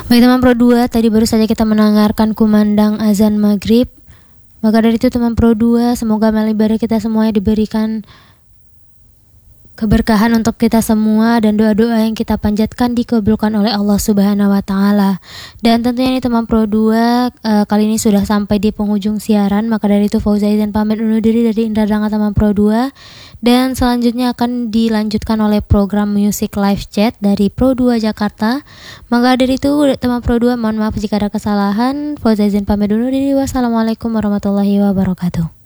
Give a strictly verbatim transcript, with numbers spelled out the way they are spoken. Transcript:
Baik teman Pro dua, tadi baru saja kita mendengarkan kumandang azan maghrib. Maka dari itu teman Pro dua, semoga amal ibadah kita semuanya diberikan keberkahan untuk kita semua dan doa-doa yang kita panjatkan dikabulkan oleh Allah Subhanahu wa taala. Dan tentunya ini teman Pro dua, uh, kali ini sudah sampai di penghujung siaran. Maka dari itu Fauza izin pamit undur diri dari Indra Danga teman Pro dua. Dan selanjutnya akan dilanjutkan oleh program Music Live Chat dari Pro dua Jakarta. Maka dari itu teman Pro dua, mohon maaf jika ada kesalahan. Fauza izin pamit undur diri. Wassalamualaikum warahmatullahi wabarakatuh.